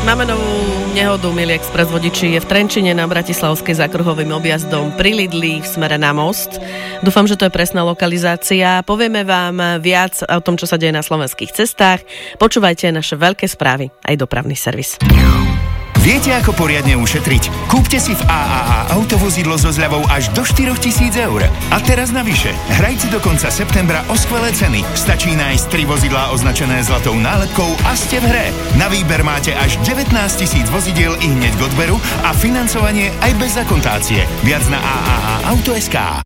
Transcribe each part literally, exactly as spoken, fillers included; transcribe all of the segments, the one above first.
Máme novú nehodu, milí express vodiči. Je v Trenčine na Bratislavskej za kruhovým objazdom pri Lidli v smere na Most. Dúfam, že to je presná lokalizácia. Povieme vám viac o tom, čo sa deje na slovenských cestách. Počúvajte naše veľké správy, aj dopravný servis. Viete, ako poriadne ušetriť? Kúpte si v á á á autovozidlo so zľavou až do štyritisíc eur. A teraz navyše, hrajte do konca septembra o skvelé ceny. Stačí nájsť tri vozidlá označené zlatou nálepkou a ste v hre. Na výber máte až devätnásť tisíc vozidiel i hneď k odberu a financovanie aj bez akontácie. Viac na á á á auto bodka es ká.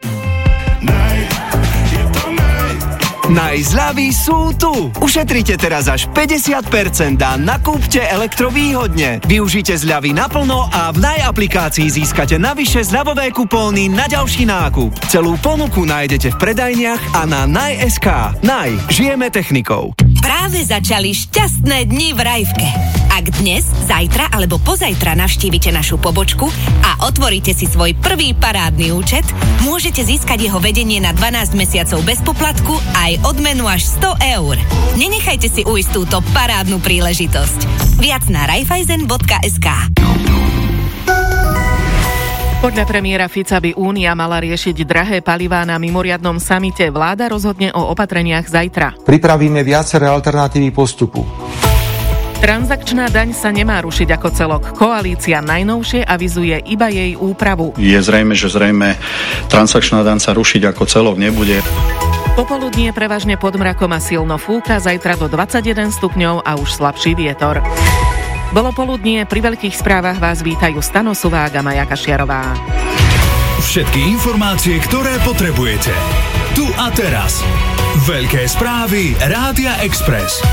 Najzľavy sú tu! Ušetrite teraz až päťdesiat percent a nakúpte elektrovýhodne. Využite zľavy naplno a v Naj aplikácii získate navyše zľavové kupóny na ďalší nákup. Celú ponuku nájdete v predajniach a na Naj bodka es ká. Naj, žijeme technikou. Práve začali šťastné dni v Rajvke. Ak dnes, zajtra alebo pozajtra navštívite našu pobočku a otvoríte si svoj prvý parádny účet, môžete získať jeho vedenie na dvanásť mesiacov bez poplatku aj odmenu až sto eur. Nenechajte si ujsť túto parádnu príležitosť. Viac na raiffeisen bodka es ká. Podľa premiéra Fica by Únia mala riešiť drahé palivá na mimoriadnom samite. Vláda rozhodne o opatreniach zajtra. Pripravíme viaceré alternatívy postupu. Transakčná daň sa nemá rušiť ako celok. Koalícia najnovšie avizuje iba jej úpravu. Je zrejme, že zrejme transakčná daň sa rušiť ako celok nebude. Popoludnie prevažne pod mrakom a silno fúka, zajtra do dvadsaťjeden stupňov a už slabší vietor. Bolo poludnie, pri veľkých správach vás vítajú Stano Suvák a Maja Kašiarová. Všetky informácie, ktoré potrebujete. Tu a teraz. Veľké správy Rádia Express.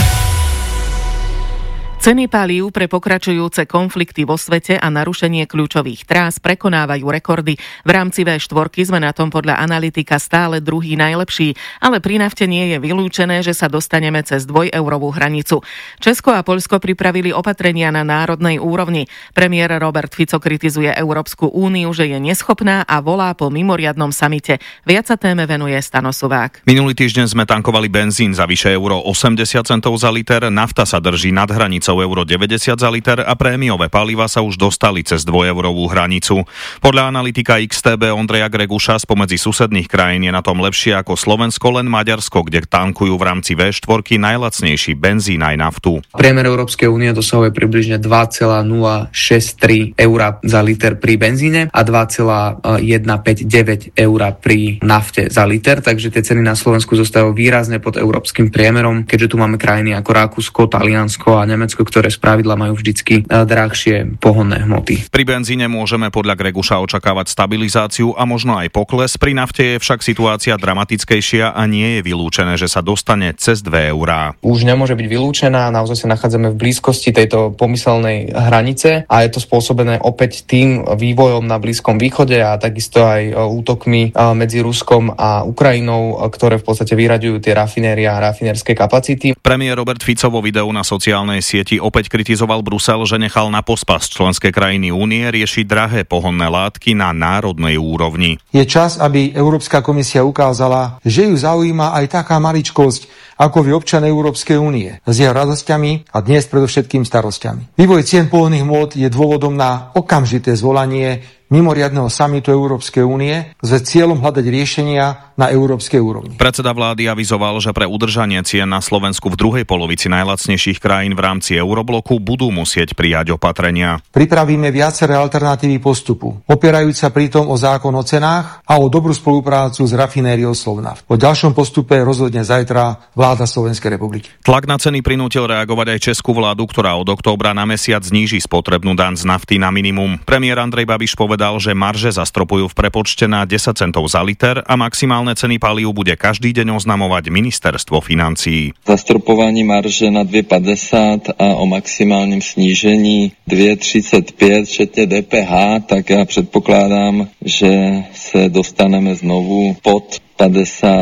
Ceny palív pre pokračujúce konflikty vo svete a narušenie kľúčových trás prekonávajú rekordy. V rámci vé štyri sme na tom podľa analytika stále druhý najlepší, ale pri nafte nie je vylúčené, že sa dostaneme cez dvojeurovú hranicu. Česko a Poľsko pripravili opatrenia na národnej úrovni. Premiér Robert Fico kritizuje Európsku úniu, že je neschopná a volá po mimoriadnom samite. Viac sa téme venuje Stano Suvák. Minulý týždeň sme tankovali benzín za vyše euro osemdesiat centov za liter, nafta sa drží nad hranicou euro deväťdesiat za liter a prémiové paliva sa už dostali cez dvojeurovú hranicu. Podľa analytika iks té bé Ondreja Greguša spomedzi susedných krajín je na tom lepšie ako Slovensko len Maďarsko, kde tankujú v rámci vé štyri najlacnejší benzín aj naftu. Priemer Európskej únie dosahuje približne dva celé nula šesť tri eur za liter pri benzíne a dva celé jedna päť deväť eur pri nafte za liter, takže tie ceny na Slovensku zostávajú výrazne pod európskym priemerom, keďže tu máme krajiny ako Rakúsko, Taliansko a Nemecko, ktoré spravidla majú vždycky drahšie pohonné hmoty. Pri benzíne môžeme podľa Greguša očakávať stabilizáciu a možno aj pokles. Pri nafte je však situácia dramatickejšia a nie je vylúčené, že sa dostane cez dve eurá. Už nemôže byť vylúčená, naozaj sa nachádzame v blízkosti tejto pomyselnej hranice a je to spôsobené opäť tým vývojom na Blízkom východe a takisto aj útokmi medzi Ruskom a Ukrajinou, ktoré v podstate vyraďujú tie rafinérie a rafinérske kapacity. Premiér Robert Fico vo videu na sociálnej sieti opäť kritizoval Brusel, že nechal na pospas členské krajiny únie riešiť drahé pohonné látky na národnej úrovni. Je čas, aby Európska komisia ukázala, že ju zaujíma aj taká maličkosť, ako vy občania Európskej únie, s jeho radosťami a dnes predovšetkým starosťami. Vývoj cien pohonných hmôt je dôvodom na okamžité zvolanie mimoriadneho samitu Európskej únie s cieľom hľadať riešenia na európskej úrovni. Predseda vlády avizoval, že pre udržanie cien na Slovensku v druhej polovici najlacnejších krajín v rámci Eurobloku budú musieť prijať opatrenia. Pripravíme viaceré alternatívy postupu, opierajúc sa pritom o zákon o cenách a o dobrú spoluprácu s rafinériou Slovnaft. O ďalšom postupe rozhodne zajtra vláda Slovenskej republiky. Tlak na ceny prinútil reagovať aj českú vládu, ktorá od októbra na mesiac zníži spotrebnú daň z nafty na minimum. Premiér Andrej Babiš povedal, že marže zastropujú v prepočte na desať centov za liter a maximálne ceny palív bude každý deň oznamovať ministerstvo financií. Zastropovanie marže na dva päťdesiat a o maximálnym snížení dva tridsaťpäť, včetne dé pé há, tak ja predpokladám, že sa dostaneme znovu pod päťdesiat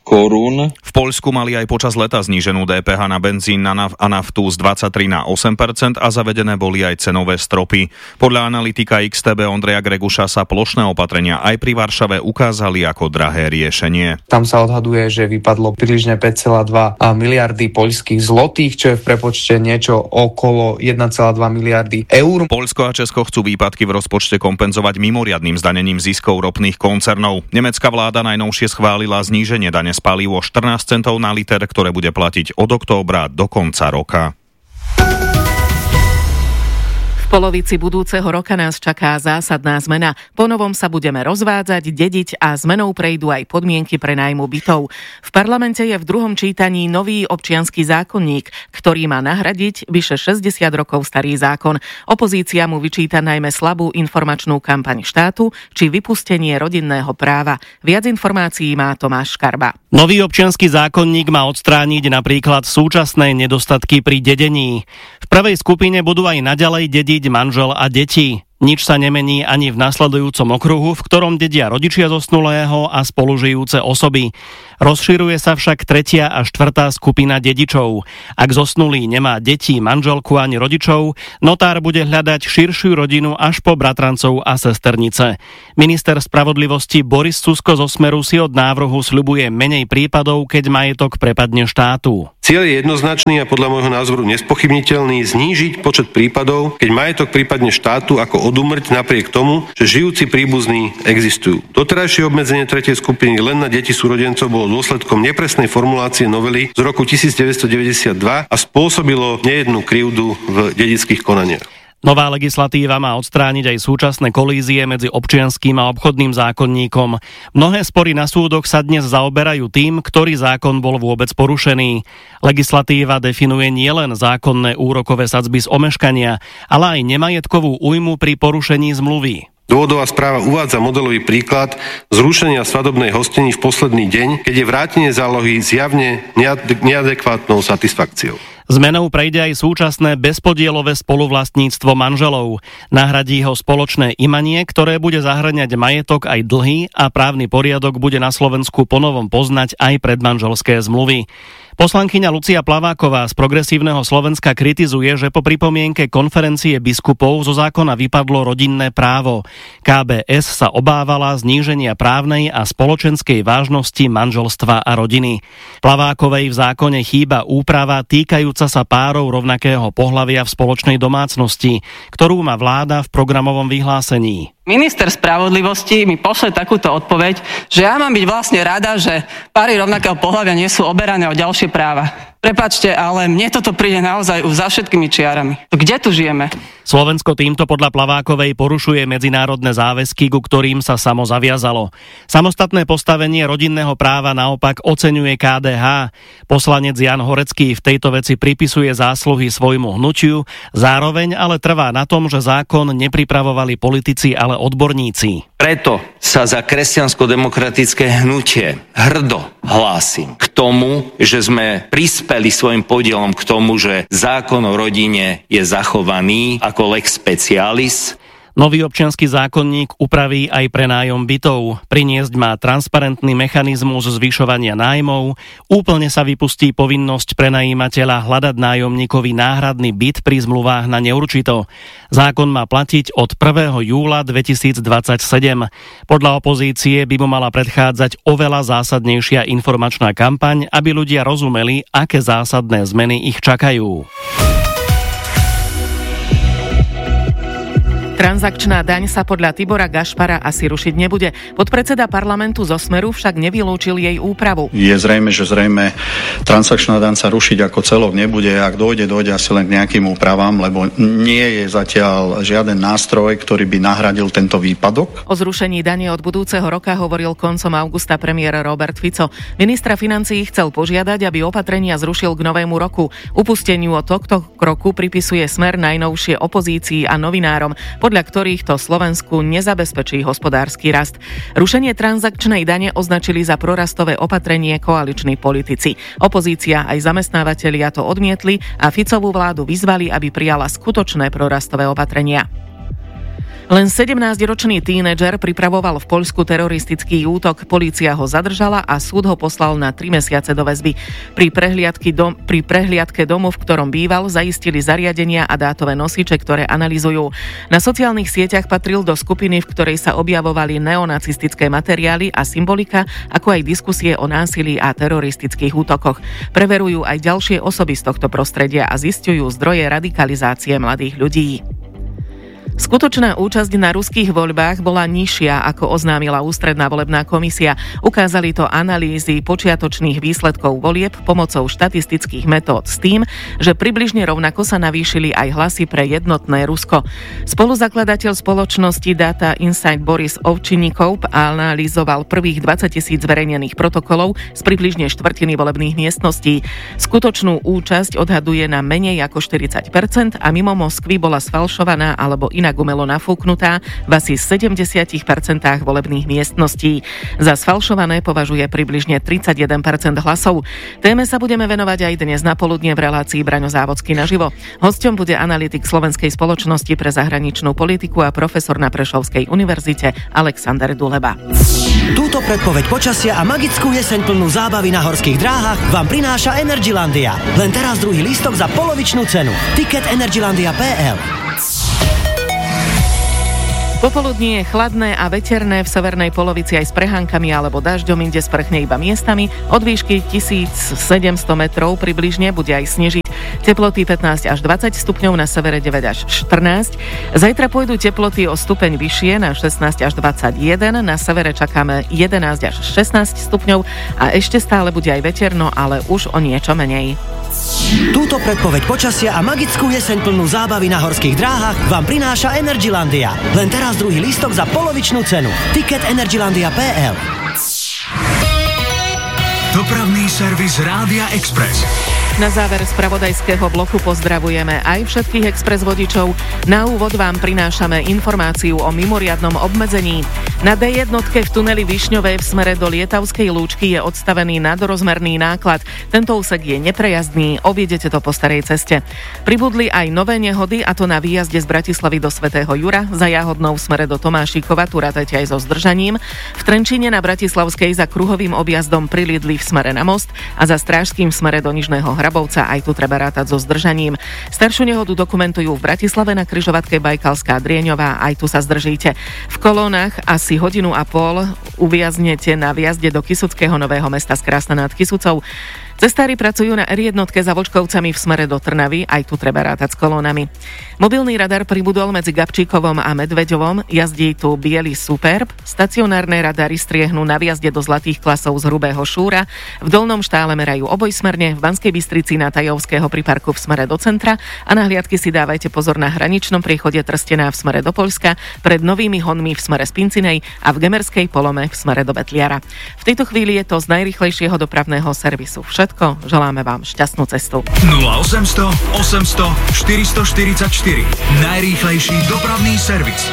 korún. V Poľsku mali aj počas leta zníženú dé pé há na benzín a naftu z dvadsaťtri na osem percent a zavedené boli aj cenové stropy. Podľa analytika iks té bé Ondreja Greguša sa plošné opatrenia aj pri Varšave ukázali ako drahé riešenie. Tam sa odhaduje, že vypadlo približne päť celá dva miliardy poľských zlotých, čo je v prepočte niečo okolo jeden celá dva miliardy eur. Poľsko a Česko chcú výpadky v rozpočte kompenzovať mimoriadnym zdanením ziskov ropných koncernov. Nemecká vláda najnovšie schválila zníženie dane z palív o štrnásť centov na liter, ktoré bude platiť od októbra do konca roka. V polovici budúceho roka nás čaká zásadná zmena. Po novom sa budeme rozvádzať, dediť a zmenou prejdú aj podmienky pre nájmu bytov. V parlamente je v druhom čítaní nový občiansky zákonník, ktorý má nahradiť vyše šesťdesiat rokov starý zákon. Opozícia mu vyčíta najmä slabú informačnú kampaň štátu či vypustenie rodinného práva. Viac informácií má Tomáš Škarba. Nový občiansky zákonník má odstrániť napríklad súčasné nedostatky pri dedení. V prvej skupine budú aj naďalej dediť manžel a deti. Nič sa nemení ani v nasledujúcom okruhu, v ktorom dedia rodičia zosnulého a spolužijúce osoby. Rozširuje sa však tretia a štvrtá skupina dedičov. Ak zosnulý nemá deti, manželku ani rodičov, notár bude hľadať širšiu rodinu až po bratrancov a sesternice. Minister spravodlivosti Boris Susko zo Smeru si od návrhu sľubuje menej prípadov, keď majetok prepadne štátu. Cieľ je jednoznačný a podľa môjho názoru nespochybniteľný: znížiť počet prípadov, keď majetok prípadne štátu ako odúmrť napriek tomu, že žijúci príbuzní existujú. Doterajšie obmedzenie tretej skupiny len na deti súrodencov bolo dôsledkom nepresnej formulácie novely z roku devätnásťstodeväťdesiatdva a spôsobilo nejednú krivdu v dedických konaniach. Nová legislatíva má odstrániť aj súčasné kolízie medzi občianskym a obchodným zákonníkom. Mnohé spory na súdoch sa dnes zaoberajú tým, ktorý zákon bol vôbec porušený. Legislatíva definuje nielen zákonné úrokové sadzby z omeškania, ale aj nemajetkovú újmu pri porušení zmluvy. Dôvodová správa uvádza modelový príklad zrušenia svadobnej hostiny v posledný deň, keď je vrátenie zálohy zjavne neadekvátnou satisfakciou. Zmenou prejde aj súčasné bezpodielové spoluvlastníctvo manželov. Nahradí ho spoločné imanie, ktoré bude zahŕňať majetok aj dlhy a právny poriadok bude na Slovensku ponovom poznať aj predmanželské zmluvy. Poslankyňa Lucia Plaváková z Progresívneho Slovenska kritizuje, že po pripomienke konferencie biskupov zo zákona vypadlo rodinné právo. ká bé es sa obávala zníženia právnej a spoločenskej vážnosti manželstva a rodiny. Plavákovej v zákone chýba úprava týkajúca sa párov rovnakého pohlavia v spoločnej domácnosti, ktorú má vláda v programovom vyhlásení. Minister spravodlivosti mi pošle takúto odpoveď, že ja mám byť vlastne rada, že páry rovnakého pohlavia nie sú oberané o ďalšie práva. Prepáčte, ale mne toto príde naozaj už za všetkými čiarami. Kde tu žijeme? Slovensko týmto podľa Plavákovej porušuje medzinárodné záväzky, ku ktorým sa samo zaviazalo. Samostatné postavenie rodinného práva naopak oceňuje ká dé há. Poslanec Jan Horecký v tejto veci pripisuje zásluhy svojmu hnutiu, zároveň ale trvá na tom, že zákon nepripravovali politici, ale odborníci. Preto sa za kresťansko-demokratické hnutie hrdo hlásim k tomu, že sme prispeli svojim podielom k tomu, že zákon o rodine je zachovaný ako lex specialis. Nový občiansky zákonník upraví aj prenájom bytov. Priniesť má transparentný mechanizmus zvyšovania nájmov, úplne sa vypustí povinnosť prenajímateľa hľadať nájomníkovi náhradný byt pri zmluvách na neurčito. Zákon má platiť od prvého júla dvetisícdvadsaťsedem. Podľa opozície by mu mala predchádzať oveľa zásadnejšia informačná kampaň, aby ľudia rozumeli, aké zásadné zmeny ich čakajú. Transakčná daň sa podľa Tibora Gašpara asi rušiť nebude. Podpredseda parlamentu zo Smeru však nevylúčil jej úpravu. Je zrejme, že zrejme transakčná daň sa rušiť ako celok nebude. Ak dojde, dojde asi len k nejakým úpravám, lebo nie je zatiaľ žiaden nástroj, ktorý by nahradil tento výpadok. O zrušení dane od budúceho roka hovoril koncom augusta premiér Robert Fico. Ministra financií chcel požiadať, aby opatrenia zrušil k novému roku. Upusteniu od tohto kroku pripisuje Smer najnovšie opozícii a novinárom, podľa ktorých to Slovensku nezabezpečí hospodársky rast. Rušenie transakčnej dane označili za prorastové opatrenie koaliční politici. Opozícia aj zamestnávateľia to odmietli a Ficovú vládu vyzvali, aby prijala skutočné prorastové opatrenia. Len sedemnásťročný tínedžer pripravoval v Poľsku teroristický útok. Polícia ho zadržala a súd ho poslal na tri mesiace do väzby. Pri, dom, pri prehliadke domu, v ktorom býval, zaistili zariadenia a dátové nosiče, ktoré analyzujú. Na sociálnych sieťach patril do skupiny, v ktorej sa objavovali neonacistické materiály a symbolika, ako aj diskusie o násilí a teroristických útokoch. Preverujú aj ďalšie osoby z tohto prostredia a zisťujú zdroje radikalizácie mladých ľudí. Skutočná účasť na ruských voľbách bola nižšia, ako oznámila ústredná volebná komisia. Ukázali to analýzy počiatočných výsledkov volieb pomocou štatistických metód s tým, že približne rovnako sa navýšili aj hlasy pre jednotné Rusko. Spoluzakladateľ spoločnosti Data Insight Boris Ovčinníkov analyzoval prvých dvadsať tisíc zverejnených protokolov z približne štvrtiny volebných miestností. Skutočnú účasť odhaduje na menej ako štyridsať percent a mimo Moskvy bola sfalšovaná alebo inak umelo nafúknutá v asi sedemdesiat percent volebných miestností. Za sfalšované považuje približne tridsaťjeden percent hlasov. Téme sa budeme venovať aj dnes na poludnie v relácii Braňo Závodský naživo. Hosťom bude analytik Slovenskej spoločnosti pre zahraničnú politiku a profesor na Prešovskej univerzite Alexander Duleba. Túto predpoveď počasia a magickú jeseň plnú zábavy na horských dráhach vám prináša Energylandia. Len teraz druhý lístok za polovičnú cenu. Ticket energylandia bodka es el. Popoludnie je chladné a veterné, v severnej polovici aj s prehánкami alebo dažďom, inde sprchne iba miestami. Od výšky tisícsedemsto metrov približne bude aj snežiť. Teploty pätnásť až dvadsať stupňov, na severe deväť až štrnásť. Zajtra pôjdu teploty o stupeň vyššie na šestnásť až dvadsaťjeden, na severe čakáme jedenásť až šestnásť stupňov a ešte stále bude aj veterno, ale už o niečo menej. Túto predpoveď počasia a magickú jeseň plnú zábavy na horských dráhach vám prináša Energylandia. Len teraz druhý lístok za polovičnú cenu. Ticket energylandia bodka es el. Dopravný servis Rádia Express. Na záver spravodajského bloku pozdravujeme aj všetkých Express vodičov. Na úvod vám prinášame informáciu o mimoriadnom obmedzení. Na dé jednotke v tuneli Višňovej v smere do Lietavskej Lúčky je odstavený nadrozmerný náklad. Tento úsek je neprejazdný, obídete to po starej ceste. Pribudli aj nové nehody, a to na výjazde z Bratislavy do Svätého Jura, za Jáhodnou v smere do Tomášikova, tu rátajte aj so zdržaním. V Trenčíne na Bratislavskej za kruhovým objazdom pri Lidli v smere na Most a za Strážským v smere do Nižného Hrabovca, aj tu treba rátať so zdržaním. Staršiu nehodu dokumentujú v Bratislave na križovatke Bajkalská Drieňová, aj tu sa zdržíte. V kolónach asi hodinu a pol uviaznete na vjazde do Kysuckého Nového Mesta z Krásna nad Kysucou. Cestári pracujú na er jednotke za Vlčkovcami v smere do Trnavy, aj tu treba rátať s kolónami. Mobilný radar pribudol medzi Gabčíkovom a Medveďovom, jazdí tu biely Superb, stacionárne radary striehnú na vjazde do Zlatých Klasov z Hrubého Šúra, v Dolnom Štále merajú obojsmerne, v Banskej Bystrici na Tajovského pri parku v smere do centra a na hliadky si dávajte pozor na hraničnom priechode Trstená v smere do Poľska, pred Novými Honmi v smere z Pincinej a v Gemerskej Polome v smere do Betliara. V tejto chvíli je to z najrýchlejšieho dopravného servisu všetko. Želáme vám šťastnú cestu. nula osemsto osemsto štyristoštyridsaťštyri. Najrýchlejší dopravný servis.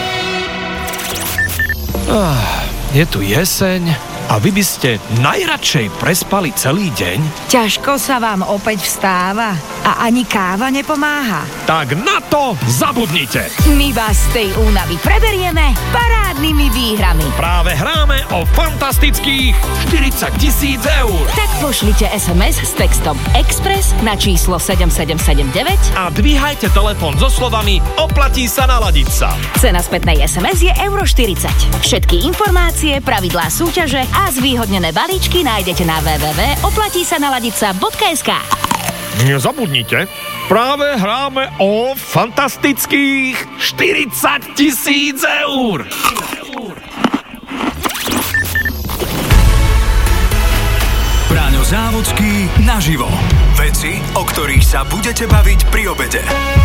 Ah, je tu jeseň a vy by ste najradšej prespali celý deň? Ťažko sa vám opäť vstáva a ani káva nepomáha. Tak na to zabudnite. My vás z tej únavy preberieme parádnymi výhrami. Práve hráme o fantastických štyridsať tisíc eur. Tak pošlite es em es s textom Express na číslo sedem sedem sedem deväť a dvíhajte telefón so slovami oplatí sa naladiť sa. Cena spätnej es em es je euro štyridsať. Všetky informácie, pravidlá súťaže a zvýhodnené balíčky nájdete na w w w bodka oplatí sa naladiť sa bodka es ká. Nezabudnite, práve hráme o fantastických štyridsať tisíc eur. Braňo Závodský naživo. Veci, o ktorých sa budete baviť pri obede.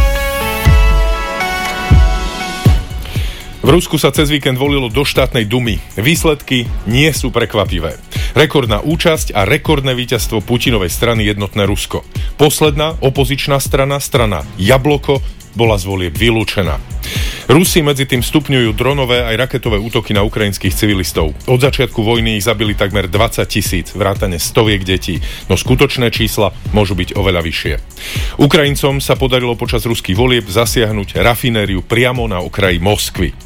V Rusku sa cez víkend volilo do štátnej dumy. Výsledky nie sú prekvapivé. Rekordná účasť a rekordné víťazstvo Putinovej strany Jednotné Rusko. Posledná opozičná strana, strana Jabloko, bola z volieb vylúčená. Rusi medzi tým stupňujú dronové aj raketové útoky na ukrajinských civilistov. Od začiatku vojny ich zabili takmer dvadsať tisíc, vrátane stoviek detí, no skutočné čísla môžu byť oveľa vyššie. Ukrajincom sa podarilo počas ruských volieb zasiahnuť rafinériu priamo na okraji Moskvy.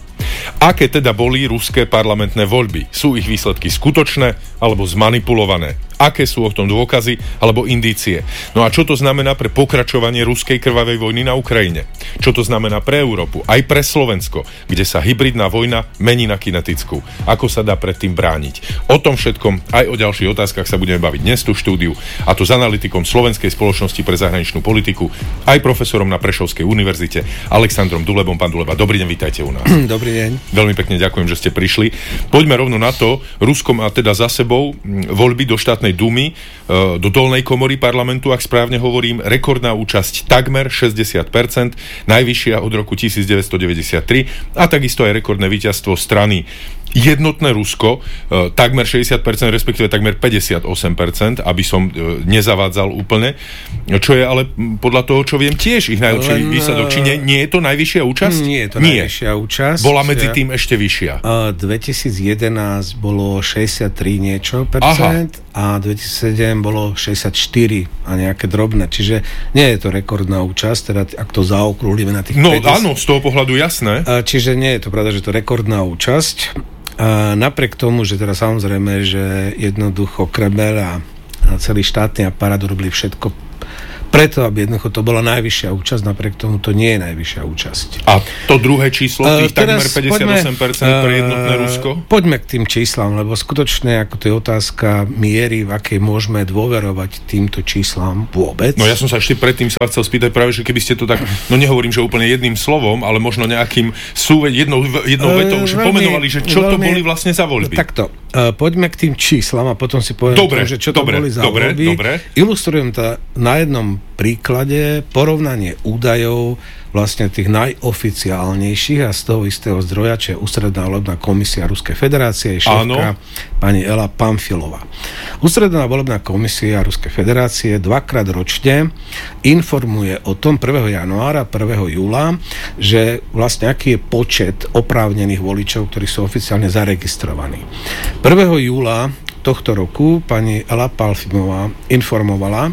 Aké teda boli ruské parlamentné voľby? Sú ich výsledky skutočné alebo zmanipulované? Aké sú o tom dôkazy alebo indície? No a čo to znamená pre pokračovanie ruskej krvavej vojny na Ukrajine? Čo to znamená pre Európu? Aj pre Slovensko, kde sa hybridná vojna mení na kinetickú. Ako sa dá pred tým brániť? O tom všetkom aj o ďalších otázkach sa budeme baviť dnes tu v štúdiu, a to s analytikom Slovenskej spoločnosti pre zahraničnú politiku, aj profesorom na Prešovskej univerzite Alexandrom Dulebom. Pán Duleba, dobrý deň, vítajte u nás. Dobrý deň. Veľmi pekne ďakujem, že ste prišli. Poďme rovno na to. Rusko má teda za sebou voľby do štátnej Dumy, do dolnej komory parlamentu, ak správne hovorím, rekordná účasť takmer šesťdesiat percent, najvyššia od roku devätnásťstodeväťdesiattri, a takisto aj rekordné víťazstvo strany Jednotné Rusko, e, takmer šesťdesiat percent, respektíve takmer päťdesiatosem percent, aby som e, nezavádzal úplne, čo je ale podľa toho, čo viem, tiež ich najlepší Len, výsledok. Či nie, nie je to najvyššia účasť? Nie je to nie. najvyššia účasť. Bola medzi tým ešte vyššia. Uh, dvetisícjedenásť bolo šesťdesiattri niečo percent. Aha. A dvetisícsedem bolo šesťdesiatštyri a nejaké drobné. Čiže nie je to rekordná účasť, teda ak to zaokrúhlime na tých No päťdesiat. Áno, z toho pohľadu jasné. Uh, čiže nie je to pravda, že to rekordná účasť. A napriek tomu, že teda samozrejme, že jednoducho Kreml a celý štátny aparát robili všetko preto, aby jednoducho to bola najvyššia účasť, napriek tomu to nie je najvyššia účasť. A to druhé číslo, tých uh, takmer päťdesiatosem percent poďme, pre Jednotné Rusko? Poďme k tým číslam, lebo skutočne ako to je otázka miery, v akej môžeme dôverovať týmto číslam vôbec. No ja som sa ešte predtým sa chcel spýtať práve, že keby ste to tak, no nehovorím, že úplne jedným slovom, ale možno nejakým súve, jednou, jednou vetou, uh, že veľmi, pomenovali, že čo veľmi, to boli vlastne za voľby. Takto, uh, poďme k tým číslam a potom si poviem, dobre, tom, že čo dobre, to boli za dobre, voľby. Dobre. Ilustrujem to na jednom príklade, porovnanie údajov vlastne tých najoficiálnejších a z toho istého zdroja, čo je Ústredná volebná komisia Ruskej federácie, je šéfka pani Ela Pamfilová. Ústredná volebná komisia Ruskej federácie dvakrát ročne informuje o tom prvého januára, prvého júla, že vlastne aký je počet oprávnených voličov, ktorí sú oficiálne zaregistrovaní. prvého júla tohto roku pani Ela Pamfilová informovala,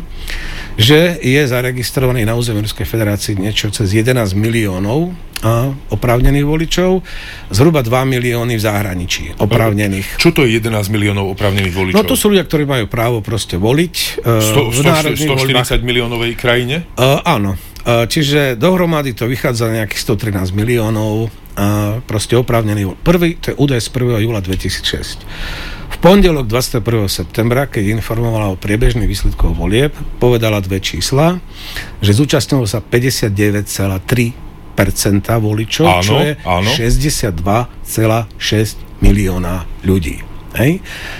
že je zaregistrovaný na území Ruskej federácie niečo cez jedenásť miliónov a oprávnených voličov, zhruba dva milióny v zahraničí oprávnených. Čo to je jedenásť miliónov oprávnených voličov? No to sú ľudia, ktorí majú právo proste voliť uh, v národných voľbách. stoštyridsať miliónovej krajine? Uh, áno. Uh, čiže dohromady to vychádza na nejakých stotrinásť miliónov uh, proste oprávnených. Prvý, to je údaj z prvého júla dvetisícšesť. V pondelok dvadsiateho prvého septembra, keď informovala o priebežných výsledkoch volieb, povedala dve čísla, že zúčastnilo sa päťdesiatdeväť celá tri percenta voličov, áno, čo je áno. šesťdesiatdva celá šesť milióna ľudí. Hej?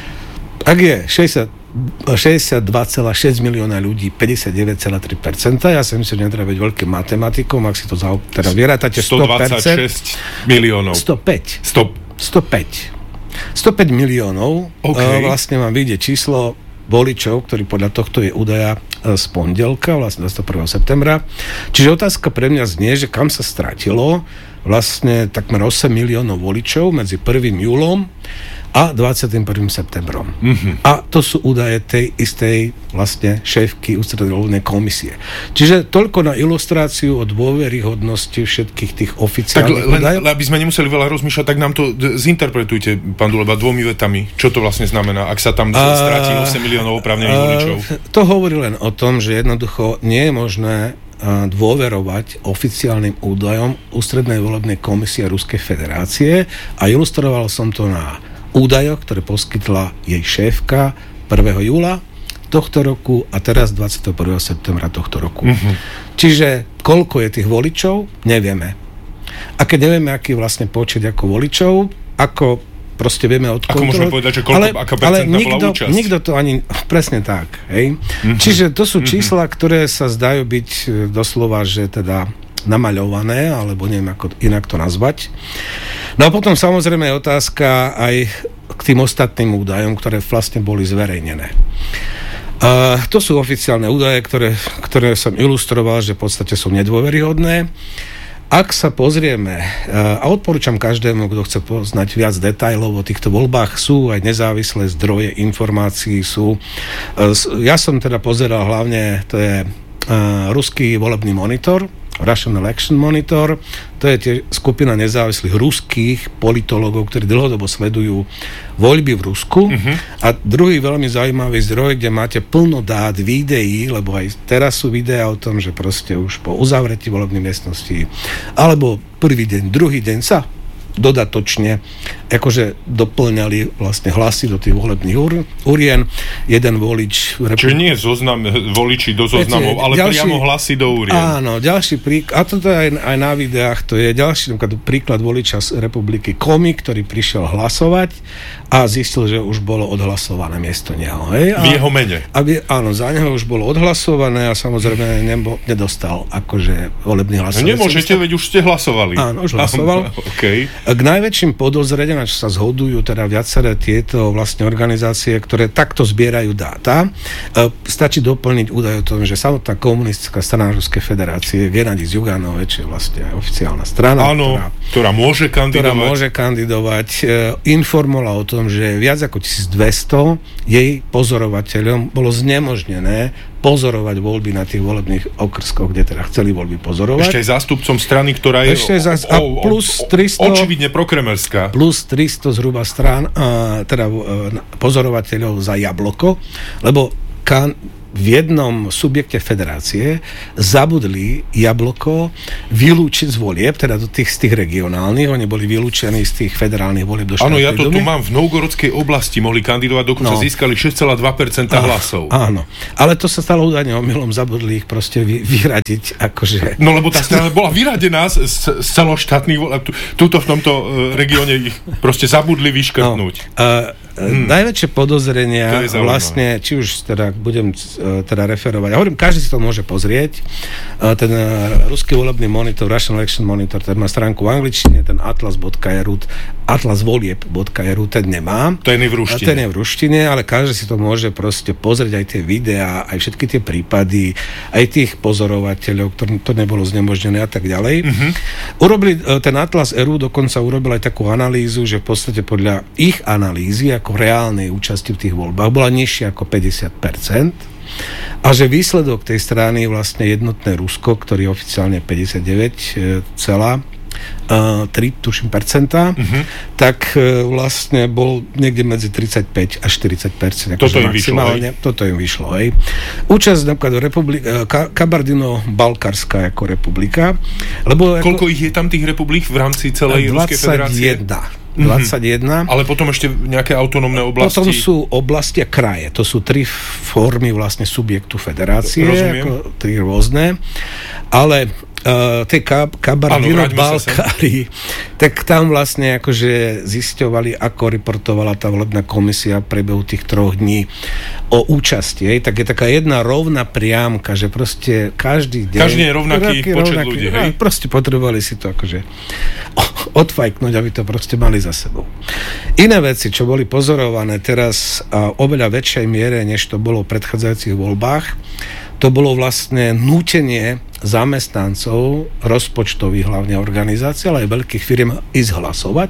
Ak je šesťdesiatdva celá šesť milióna ľudí, päťdesiatdeväť celá tri percenta, ja si myslím, že netreba byť veľkým matematikom, ak si to za, teda vyrátate sto percent. stodvadsaťšesť miliónov. stopäť. sto stopäť. stopäť miliónov, okay. Vlastne vám vyjde číslo voličov, ktorý podľa tohto je údaja z pondelka, vlastne dvadsiateho prvého septembra. Čiže otázka pre mňa znie, že kam sa stratilo vlastne takmer osem miliónov voličov medzi prvým júlom a dvadsiatym prvým septembrom. Mm-hmm. A to sú údaje tej istej vlastne šéfky Ústrednej volebnej komisie. Čiže toľko na ilustráciu o dôveryhodnosti všetkých tých oficiálnych tak len, len, aby sme nemuseli veľa rozmýšľať, tak nám to zinterpretujte, pán Duleba, dvomi vetami. Čo to vlastne znamená, ak sa tam a, stratí osem miliónov oprávnených voličov? To hovorí len o tom, že jednoducho nie je možné dôverovať oficiálnym údajom Ústrednej volebnej komisie Ruskej federácie a ilustroval som to na údajoch, ktoré poskytla jej šéfka prvého júla tohto roku a teraz dvadsiateho prvého septembra tohto roku. Mm-hmm. Čiže koľko je tých voličov, nevieme. A keď nevieme, aký je vlastne počet ako voličov, ako proste vieme odkontrolovať. Ako môžeme povedať, že koľko, ale, aká percentná nikto, bola účasť? Nikto to ani, presne tak, hej. Mm-hmm. Čiže to sú čísla, mm-hmm. ktoré sa zdajú byť doslova, že teda namaľované, alebo neviem, ako inak to nazvať. No a potom samozrejme je otázka aj k tým ostatným údajom, ktoré vlastne boli zverejnené. Uh, to sú oficiálne údaje, ktoré, ktoré som ilustroval, že v podstate sú nedôveryhodné. Ak sa pozrieme, uh, a odporúčam každému, kto chce poznať viac detailov o týchto voľbách, sú aj nezávislé zdroje informácií, sú. Uh, ja som teda pozeral hlavne, to je ruský volebný monitor, Russian Election Monitor, to je tiež skupina nezávislých ruských politologov, ktorí dlhodobo sledujú voľby v Rusku. Uh-huh. A druhý veľmi zaujímavý zdroj, kde máte plno dát, videí, lebo aj teraz sú videá o tom, že proste už po uzavretí volebnej miestnosti, alebo prvý deň, druhý deň sa dodatočne akože doplňali vlastne hlasy do tých volebných ur, urien. Jeden volič... Repub... Čiže nie zoznam, voliči do zoznamov, ale ďalší, priamo hlasy do urien. Áno, ďalší príklad, a toto aj, aj na videách, to je ďalší príklad voliča z republiky Komi, ktorý prišiel hlasovať a zistil, že už bolo odhlasované miesto neho. Hej? A, v jeho mene. Aby, áno, za neho už bolo odhlasované a samozrejme nebo, nedostal akože volebný hlas. No nemôžete, veď už ste hlasovali. Áno, už hlasoval. Okay. K najväčším podozreniam, na čo sa zhodujú teda viaceré tieto vlastne organizácie, ktoré takto zbierajú dáta, e, stačí doplniť údaj o tom, že samotná komunistická strana Ruskej federácie, Gennadij Zyuganov, čo je vlastne oficiálna strana, áno, ktorá, ktorá môže kandidovať, ktorá môže kandidovať e, informovala o tom, že viac ako tisícdvesto jej pozorovateľom bolo znemožnené pozorovať voľby na tých volebných okrskoch, kde teda chceli voľby pozorovať. Ešte aj zástupcom strany, ktorá je Ešte zás, a plus tristo, očividne prokremelská. Plus tristo zhruba strán, a, teda pozorovateľov za Jabloko, lebo kan, v jednom subjekte federácie zabudli Jabloko vylúčiť z volieb, teda do tých, z tých regionálnych, oni boli vylúčení z tých federálnych volieb do štátnej Áno, ja to domy. tu mám, v Novgorodskej oblasti mohli kandidovať, dokonca no. získali šesť celá dva percenta hlasov. Áno, ale to sa stalo údajne omylom, zabudli ich proste vy, vyradiť, akože... No lebo tá strana bola vyradená z, z celoštátnych volieb, túto v tomto uh, regióne ich proste zabudli vyškrtnúť. No, uh, Hmm. Najväčšie podozrenia vlastne, či už teda budem teda referovať, ja hovorím, každý si to môže pozrieť, ten ruský volebný monitor, Russian Election Monitor, ten má stránku v angličtine, ten atlas bodka e r u, atlasvolieb bodka e r u, ten nemá. To je v ruštine. Ten je v ruštine, ale každý si to môže proste pozrieť, aj tie videá, aj všetky tie prípady, aj tých pozorovateľov, ktorým to nebolo znemožnené a tak ďalej. Mm-hmm. Urobili, ten atlas e r u dokonca urobil aj takú analýzu, že v podstate podľa ich analýzy, ako reálnej účasti v tých voľbách bola nižšia ako päťdesiat percent a že výsledok tej strany vlastne jednotné Rusko, ktorý je oficiálne päťdesiatdeväť celá tri, tuším, percenta, uh-huh. tak vlastne bol niekde medzi tridsaťpäť až štyridsať percent. Toto im vyšlo, hej? Toto im vyšlo, hej. Účasť napríklad republika, Kabardino-Balkarská ako republika, lebo... Koľko ako, ich je tam tých republik v rámci celej Ruskej federácie? dvadsaťjeden. Mm-hmm. Ale potom ešte nejaké autonómne oblasti? Potom sú oblasti a kraje. To sú tri formy vlastne subjektu federácie. Rozumiem. Ako tri rôzne. Ale uh, tie Kabardino-Balkári, tak tam vlastne akože zisťovali, ako reportovala tá volebná komisia v priebehu tých troch dní o účasti. Hej. Tak je taká jedna rovná priamka, že proste každý deň... Každý je rovnaký počet rovnaký, ľudí, hej? Proste potrebovali si to akože odfajknúť, aby to proste mali za sebou. Iné veci, čo boli pozorované teraz a oveľa väčšej miere, než to bolo v predchádzajúcich voľbách, to bolo vlastne nútenie zamestnancov rozpočtových hlavne organizácií, ale aj veľkých firiem ísť hlasovať.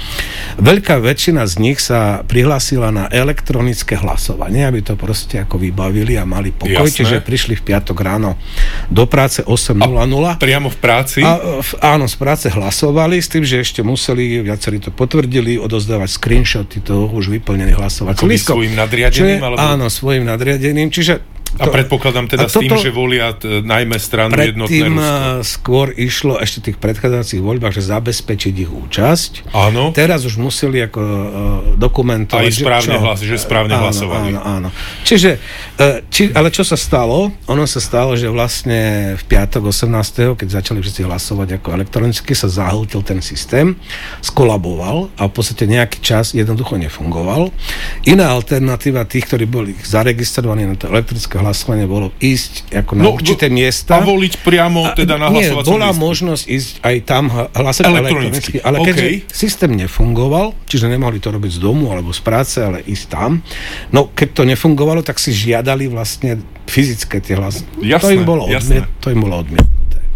Veľká väčšina z nich sa prihlásila na elektronické hlasovanie, aby to proste ako vybavili a mali pokoj, Jasné. čiže prišli v piatok ráno do práce osem nula nula. A priamo v práci? A, v, áno, z práce hlasovali, s tým, že ešte museli, viacerí to potvrdili, odozdávať screenshoty toho už vyplnených hlasovacích lístkov. Svojim nadriadeným? Alebo... Áno, svojim nadriadeným, čiže a to, predpokladám teda s tým, že volia t- najmä stranu jednotné Rusko. Predtým skôr išlo ešte v tých predchádzajúcich voľbách, že zabezpečiť ich účasť. Áno. Teraz už museli ako uh, dokumentovať. Aj správne, že, hlas, že správne áno, hlasovali. Áno, áno. Čiže, uh, či, ale čo sa stalo? Ono sa stalo, že vlastne v piatok osemnásteho keď začali všetci hlasovať ako elektronicky, sa zahltil ten systém, skolaboval a v podstate nejaký čas jednoducho nefungoval. Iná alternatíva tých, ktorí boli zaregistrovaní na to elektronické hlasovanie, bolo ísť ako na no, určité miesta. A voliť priamo teda na hlasovacom Nie, bola lístku. možnosť ísť aj tam hlasať elektronicky. Ale okay. keďže systém nefungoval, čiže nemohli to robiť z domu alebo z práce, ale ísť tam, no keď to nefungovalo, tak si žiadali vlastne fyzické tie hlasy. Jasné, to im bolo, odmiet, to im bolo odmietnuté.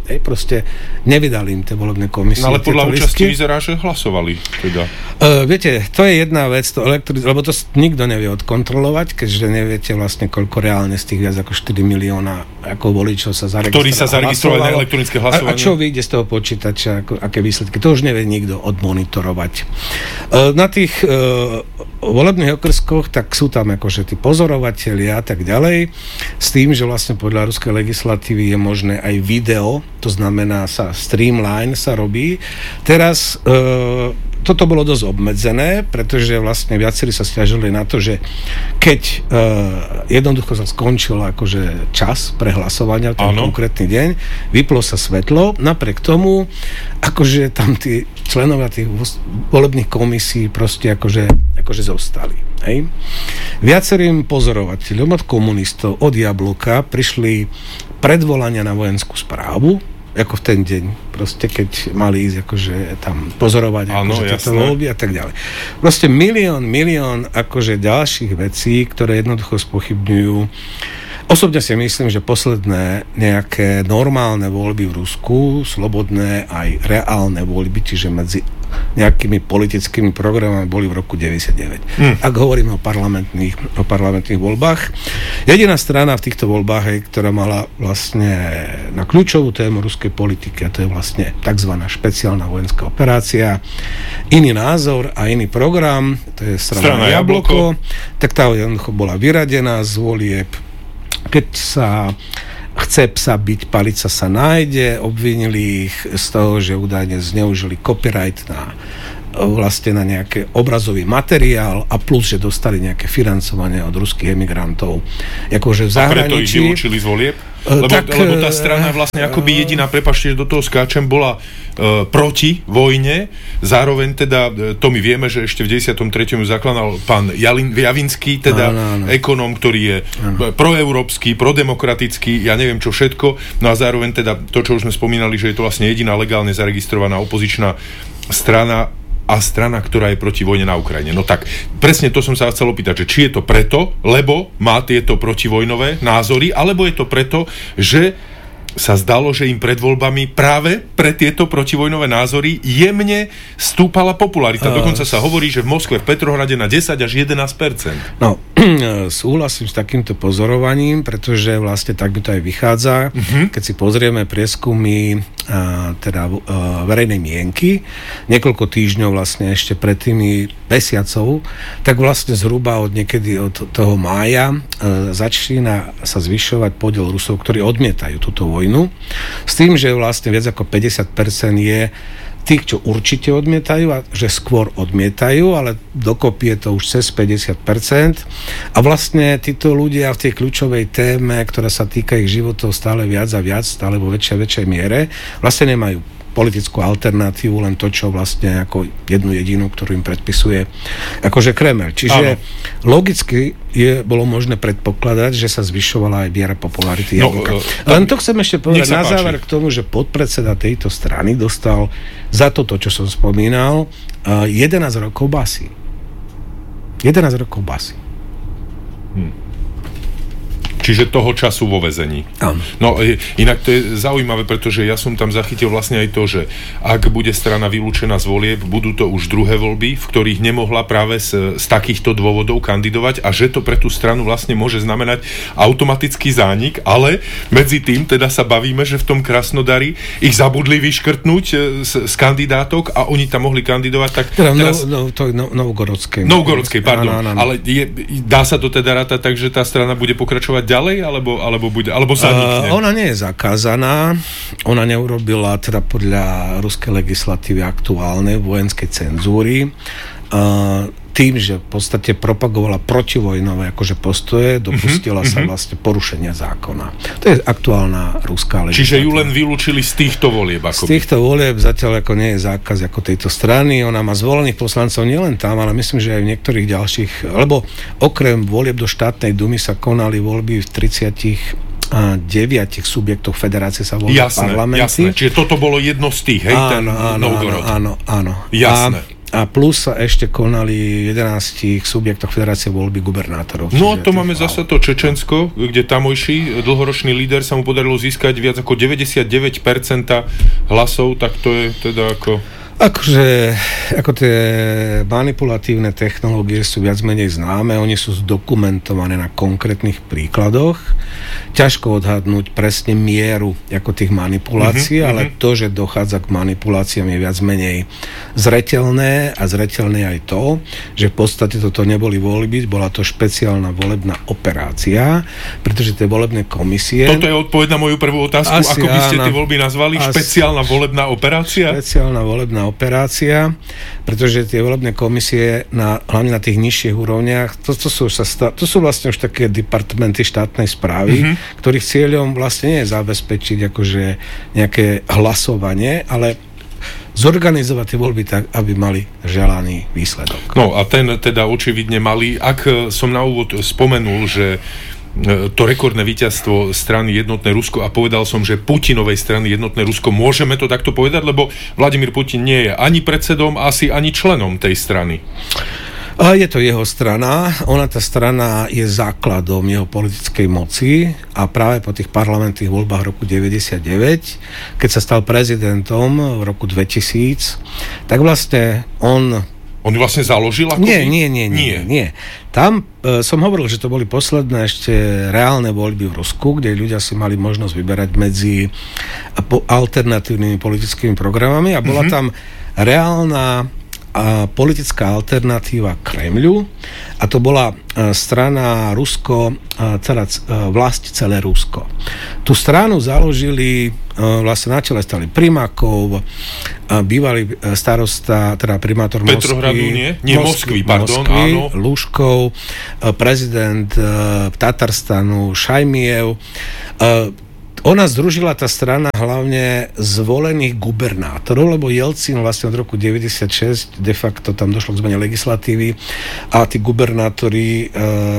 Hej, proste nevydali im tie volebné komisie. No ale podľa účasti vyzerá, že hlasovali. Teda. Uh, viete, to je jedna vec, to elektri- lebo to nikto nevie odkontrolovať, keďže neviete vlastne, koľko reálne z tých viac ako štyri milióna ako voličov sa zaregistrovalo. Ktorí sa zaregistrovali na elektronické hlasovanie. A, a čo vyjde z toho počítača, ako, aké výsledky? To už nevie nikto odmonitorovať. Uh, na tých uh, volebných okrskoch, tak sú tam akože tí pozorovatelia a tak ďalej, s tým, že vlastne podľa ruskej legislatívy je možné aj video, to znamená sa streamline sa robí. Teraz e, toto bolo dosť obmedzené, pretože vlastne viacerí sa stiažili na to, že keď e, jednoducho sa skončil akože čas pre hlasovania v ten ano. konkrétny deň, vyplo sa svetlo, napriek tomu akože tam tí členovia tých volebných komisí proste akože, akože zostali. Hej. Viacerým pozorovateľom od komunistov, od Jablka prišli predvolania na vojenskú správu, ako v ten deň, proste keď mali ísť akože tam pozorovať akože tieto voľby a tak ďalej. Proste milión, milión akože ďalších vecí, ktoré jednoducho spochybňujú. Osobne si myslím, že posledné nejaké normálne voľby v Rusku, slobodné aj reálne voľby, čiže medzi nejakými politickými programami boli v roku deväťdesiatdeväť. Hmm. Ak hovoríme o parlamentných, o parlamentných voľbách. Jediná strana v týchto voľbách, hej, ktorá mala vlastne na kľúčovú tému ruskej politiky, a to je vlastne tzv. Špeciálna vojenská operácia, iný názor a iný program, to je strana, strana Jablko, Jablko, tak tá jednoducho bola vyradená z volieb. Keď sa chce psa byť, palica sa nájde, obvinili ich z toho, že údajne zneužili copyright na vlastne na nejaký obrazový materiál a plus, že dostali nejaké financovanie od ruských emigrantov. Akože v zahraničí. A preto ich vylúčili z volieb? Lebo, tak, lebo tá strana vlastne akoby jediná, prepáčte, že do toho skáčem, bola e, proti vojne. Zároveň teda, to my vieme, že ešte v deväťdesiatom treťom zakladal pán Jalin, Javinský, teda no, no, no. ekonóm, ktorý je no. proeurópsky, prodemokratický, ja neviem čo všetko. No a zároveň teda to, čo už sme spomínali, že je to vlastne jediná legálne zaregistrovaná opozičná strana a strana, ktorá je proti vojne na Ukrajine. No tak, presne to som sa chcel opýtať, že či je to preto, lebo má tieto protivojnové názory, alebo je to preto, že sa zdalo, že im pred voľbami práve pre tieto protivojnové názory jemne stúpala popularita. Dokonca sa hovorí, že v Moskve, v Petrohrade na desať až jedenásť percent. No, súhlasím s takýmto pozorovaním, pretože vlastne tak by to aj vychádza. Uh-huh. Keď si pozrieme prieskumy a, teda a, verejnej mienky, niekoľko týždňov vlastne ešte pred tými mesiacov, tak vlastne zhruba od niekedy od toho mája a, začína sa zvyšovať podiel Rusov, ktorí odmietajú túto vojnu. S tým, že vlastne viac ako päťdesiat percent je tých, čo určite odmietajú a že skôr odmietajú, ale dokopy je to už cez päťdesiat percent. A vlastne títo ľudia v tej kľúčovej téme, ktorá sa týka ich životov stále viac a viac, stále vo väčšej a väčšej miere, vlastne nemajú politickú alternatívu, len to, čo vlastne ako jednu jedinú, ktorú im predpisuje akože Kreml. Čiže áno. Logicky je, bolo možné predpokladať, že sa zvyšovala aj viera popularity no, Jablka. Len to chcem ešte povedať na záver k tomu, že podpredseda tejto strany dostal za toto, čo som spomínal, jedenásť rokov basy. jedenásť rokov basy. Hm. Čiže toho času vo väzení. Áno. No inak to je zaujímavé, pretože ja som tam zachytil vlastne aj to, že ak bude strana vylúčená z volieb, budú to už druhé voľby, v ktorých nemohla práve z, z takýchto dôvodov kandidovať a že to pre tú stranu vlastne môže znamenať automatický zánik, ale medzi tým teda sa bavíme, že v tom Krasnodari ich zabudli vyškrtnúť z, z kandidátok a oni tam mohli kandidovať, tak teda teraz... No, no, to je no, Novgorodskej. Novgorodskej, pardon. Áno, áno, áno. Ale je, dá sa to teda rátať tak, že tá strana bude pokračovať ďalej, alebo, alebo, bude, alebo zanikne? Uh, ona nie je zakázaná. Ona neurobila teda podľa ruskej legislatívy aktuálnej vojenskej cenzúry. Uh, tým, že v podstate propagovala protivojnové akože postoje, dopustila mm-hmm. sa vlastne porušenia zákona. To je aktuálna ruská legislatíva. Čiže ju len vylúčili z týchto volieb? Ako z týchto volieb zatiaľ ako nie je zákaz ako tejto strany. Ona má zvolených poslancov nielen tam, ale myslím, že aj v niektorých ďalších, lebo okrem volieb do štátnej dumy sa konali voľby v tridsiatich a deviatich subjektoch federácie sa volili parlamenty. Jasné, čiže toto bolo jedno z tých, hej, áno, ten áno, Novgorod. Áno, áno, áno. Jasné. A a plus sa ešte konali v jedenástich subjektoch Federácie voľby gubernátorov. No a to máme zase to Čečensko, kde tamojší dlhoročný líder sa mu podarilo získať viac ako deväťdesiatdeväť percent hlasov, tak to je teda ako... Akože, ako tie manipulatívne technológie sú viac menej známe, oni sú zdokumentované na konkrétnych príkladoch. Ťažko odhadnúť presne mieru ako tých manipulácií, mm-hmm, ale to, že dochádza k manipuláciám je viac menej zreteľné a zreteľné aj to, že v podstate toto neboli voľby, bola to špeciálna volebná operácia, pretože tie volebné komisie... Toto je odpoveď na moju prvú otázku, asi, ako by ste áno, tie voľby nazvali? asi, špeciálna volebná operácia? Špeciálna volebná operácia, pretože tie volebné komisie na, hlavne na tých nižších úrovniach, to, to, sú, to sú vlastne už také departmenty štátnej správy, mm-hmm. ktorých cieľom vlastne nie je zabezpečiť akože nejaké hlasovanie, ale zorganizovať tie voľby tak, aby mali želaný výsledok. No a ten teda očividne mali, ak som na úvod spomenul, že to rekordné víťazstvo strany Jednotné Rusko a povedal som, že Putinovej strany Jednotné Rusko, môžeme to takto povedať, lebo Vladimír Putin nie je ani predsedom, asi ani členom tej strany. A je to jeho strana, ona tá strana je základom jeho politickej moci a práve po tých parlamentných voľbách roku deväťdesiatdeväť, keď sa stal prezidentom v roku dvetisíc, tak vlastne on On ju vlastne založil? Ako nie, nie, nie, nie, nie. Tam e, som hovoril, že to boli posledné ešte reálne voľby v Rusku, kde ľudia si mali možnosť vyberať medzi po, alternatívnymi politickými programami a bola mm-hmm. tam reálna a politická alternatíva Kremľu a to bola e, strana Rusko, e, celá, e, vlast celé Rusko. Tú stranu založili, e, vlastne na čele stali Primakov, e, bývalý e, starosta, teda primátor Moskvy. Petrohradu, nie? Nie, Moskvy, pardon, Moskvy, áno. Lúškov, e, prezident e, Tatarstanu Šajmiev. E, Ona združila tá strana hlavne zvolených gubernátorov, lebo Jelcin vlastne od roku deväťdesiatšesť de facto tam došlo k zmene legislatívy a tí gubernátori e,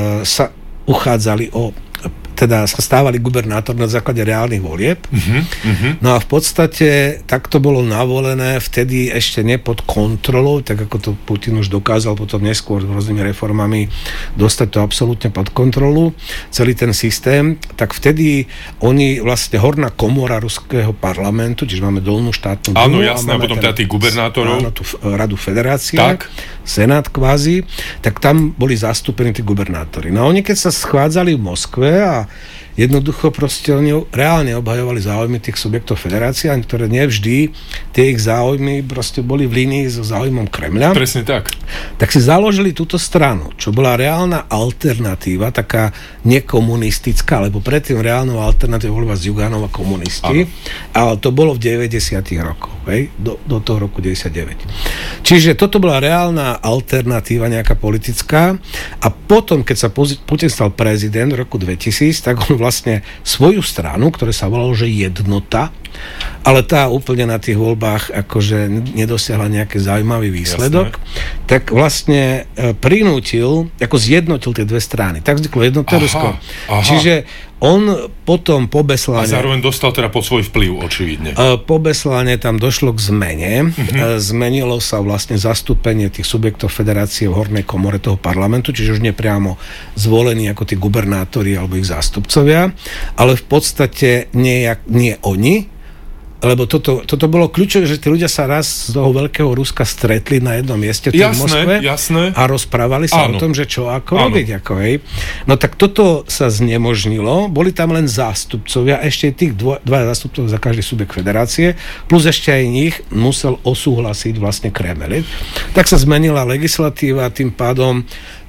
sa uchádzali o teda sa stávali gubernátor na základe reálnych volieb. Uh-huh, uh-huh. No a v podstate takto bolo navolené vtedy ešte nie pod kontrolou, tak ako to Putin už dokázal potom neskôr rôznymi reformami dostať to absolútne pod kontrolu, celý ten systém, tak vtedy oni vlastne horná komora ruského parlamentu, čiže máme dolnú štátnu áno, jasné, a potom teda tých gubernátorov. Áno, tú radu federácie, tak. senát kvázi, tak tam boli zastúpení tí gubernátori. No a oni keď sa schádzali v Moskve a jednoducho proste oni reálne obhajovali záujmy tých subjektov federácie, ktoré nevždy tie ich záujmy proste boli v línii so záujmom Kremľa. Presne tak. Tak si založili túto stranu, čo bola reálna alternatíva, taká nekomunistická, lebo predtým reálnou alternatívou bola Zjuganova komunisti, ano. Ale to bolo v deväťdesiatych rokoch, hej? Do, do toho roku deväťdesiatdeväť. Čiže toto bola reálna alternatíva nejaká politická a potom, keď sa Putin stal prezident v roku dvetisíc, tak on vlastne svoju stranu, ktorá sa volalo, že Jednota, ale tá úplne na tých voľbách akože nedosiahla nejaký zaujímavý výsledok, jasné. Tak vlastne e, prinútil, ako zjednotil tie dve strany. Tak vzniklo Jednotné Rusko. Čiže on potom po Beslane... A zároveň dostal teda pod svoj vplyv, očividne. E, po Beslane tam došlo k zmene. Uh-huh. E, zmenilo sa vlastne zastúpenie tých subjektov federácie v hornej komore toho parlamentu, čiže už nepriamo zvolení ako tí gubernátori alebo ich zástupcovia, ale v podstate nie, nie oni, lebo toto, toto bolo kľúčové, že tí ľudia sa raz z toho veľkého Ruska stretli na jednom mieste v Moskve jasné. A rozprávali sa áno. o tom, že čo ako robiť. Ako, hej. No tak toto sa znemožnilo, boli tam len zástupcovia, ešte tých dvo, dva zástupcov za každý subjekt federácie, plus ešte aj nich musel osúhlasiť vlastne Kreml. Tak sa zmenila legislatíva, tým pádom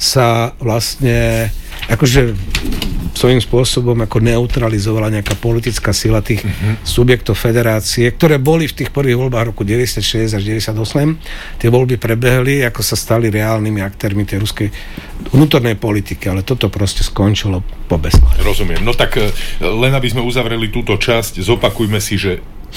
sa vlastne akože svojím spôsobom ako neutralizovala nejaká politická sila tých uh-huh. subjektov federácie, ktoré boli v tých prvých voľbách roku deväťdesiatšesť až deväťdesiatosem. Tie voľby prebehli, ako sa stali reálnymi aktérmi tej ruskej vnútornej politiky, ale toto proste skončilo po Beslane. Rozumiem. No tak len aby sme uzavreli túto časť, zopakujme si, že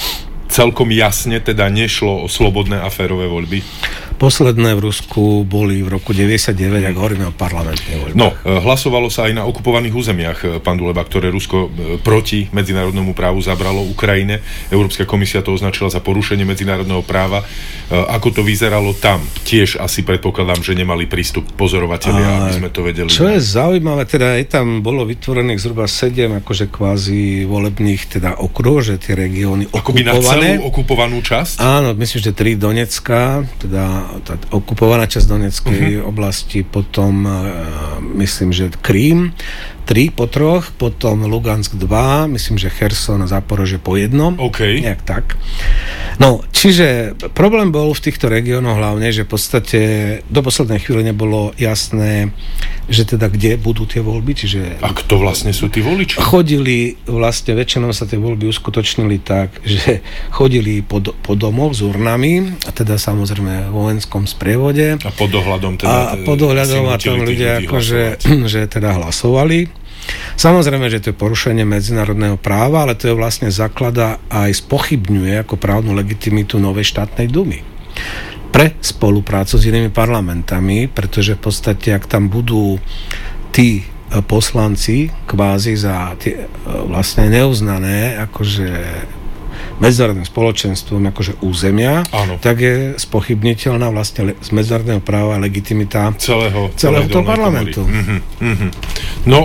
celkom jasne teda nešlo o slobodné a férové voľby? Posledné v Rusku boli v roku deväťdesiatdeväť, ak hovoríme o parlamentnej voľbe. No, hlasovalo sa aj na okupovaných územiach, pán Duleba, ktoré Rusko proti medzinárodnému právu zabralo Ukrajine. Európska komisia to označila za porušenie medzinárodného práva. Ako to vyzeralo tam? Tiež asi predpokladám, že nemali prístup pozorovatelia, aby sme to vedeli. Čo je zaujímavé, teda aj tam bolo vytvorených zhruba sedem akože kvázi volebných teda okruhov, že tie regióny okupované. Akoby na celú okupovanú časť? Áno, myslím, že tri Donecka, teda tá okupovaná časť Donetskej uh-huh. oblasti, potom uh, myslím, že Krím, tri po troch, potom Lugansk dva, myslím, že Cherson a Záporožie po jednom. OK. Nejak tak. No, čiže problém bol v týchto regiónoch hlavne, že v podstate do poslednej chvíle nebolo jasné, že teda kde budú tie voľby, čiže... A kto vlastne sú tí voliči? Chodili, vlastne väčšinou sa tie voľby uskutočnili tak, že chodili po, po domoch s urnami, a teda samozrejme v vojenskom sprievode. A pod dohľadom teda... A pod dohľadom a tam ľudia akože, že teda hlasovali. Samozrejme, že to je porušenie medzinárodného práva, ale to je vlastne zaklada aj spochybňuje ako právnu legitimitu novej štátnej dumy pre spoluprácu s inými parlamentami, pretože v podstate, ak tam budú tí poslanci kvázi za tie vlastne neuznané akože medzinárodným spoločenstvom akože územia, áno, tak je spochybniteľná vlastne z medzinárodného práva legitimita celého, celého toho parlamentu. Mm-hmm, mm-hmm. No,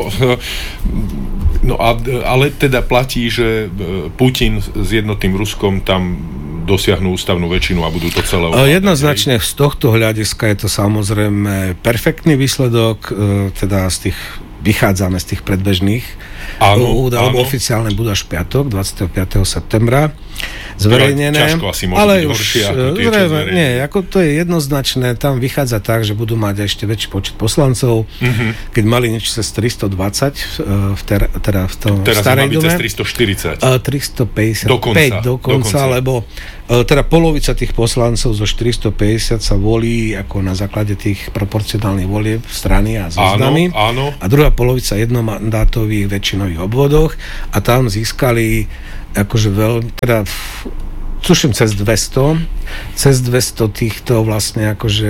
no a, ale teda platí, že Putin s jednotným Ruskom tam dosiahnu ústavnú väčšinu a budú to celé ovládať. Jednoznačne z tohto hľadiska je to samozrejme perfektný výsledok, teda z tých vychádzame z tých predbežných áno, alebo oficiálne budú až piatok, dvadsiateho piateho septembra zverejnené. Ťažko asi môže ale byť už, horšie ako tie, zrejme, nie, ako to je jednoznačné, tam vychádza tak, že budú mať ešte väčší počet poslancov, mm-hmm. keď mali niečo cez tristodvadsať v, ter, teda v tom teraz starej má byť dome. Cez tristoštyridsať. tristopäťdesiatpäť Dokonca. dokonca, dokonca, lebo teda polovica tých poslancov zo štyristopäťdesiat sa volí ako na základe tých proporcionálnych volieb strany a zoznamy. Áno, áno. A druhá polovica jednomandátových väčšinových obvodoch a tam získali akože veľmi, teda tuším cez dvesto, cez dvesto týchto vlastne akože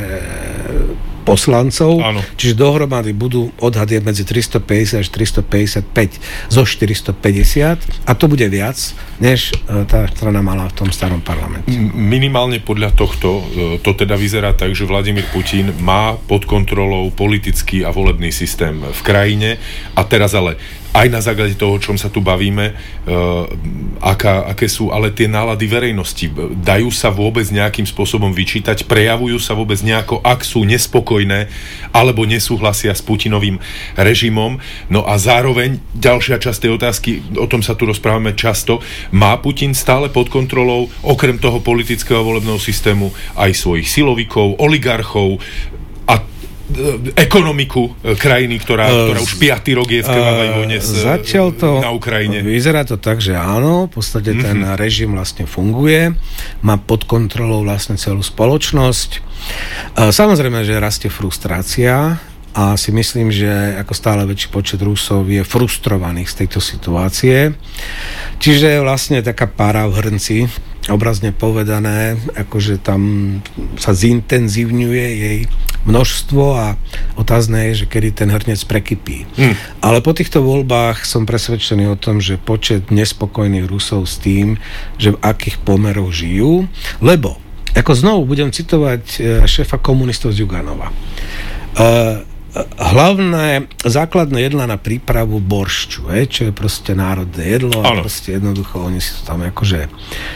poslancov, áno. Čiže dohromady budú odhady medzi tristopäťdesiat až tristopäťdesiatpäť zo štyristopäťdesiat a to bude viac, než tá strana mala v tom starom parlamente. Minimálne podľa tohto to teda vyzerá tak, že Vladimír Putin má pod kontrolou politický a volebný systém v krajine a teraz ale aj na základe toho, o čom sa tu bavíme, uh, aká, aké sú ale tie nálady verejnosti. Dajú sa vôbec nejakým spôsobom vyčítať? Prejavujú sa vôbec nejako, ak sú nespokojné alebo nesúhlasia s Putinovým režimom? No a zároveň ďalšia časť tej otázky, o tom sa tu rozprávame často, má Putin stále pod kontrolou, okrem toho politického volebného systému, aj svojich silovikov, oligarchov a ekonomiku krajiny, ktorá, ktorá už piaty rok je v krvavej vojne na Ukrajine. Vyzerá to tak, že áno, v podstate mm-hmm. ten režim vlastne funguje, má pod kontrolou vlastne celú spoločnosť. Samozrejme, že rastie frustrácia a si myslím, že ako stále väčší počet Rusov je frustrovaných z tejto situácie. Čiže je vlastne taká pára v hrnci, obrazne povedané, akože tam sa zintenzívňuje jej množstvo a otázne je, že kedy ten hrnec prekypí. Hmm. Ale po týchto voľbách som presvedčený o tom, že počet nespokojných Rusov s tým, že v akých pomeroch žijú, lebo, ako znovu budem citovať šéfa komunistov z Juganova, uh, hlavné základné jedlá na prípravu boršču, je, čo je proste národné jedlo a proste jednoducho oni si to tam akože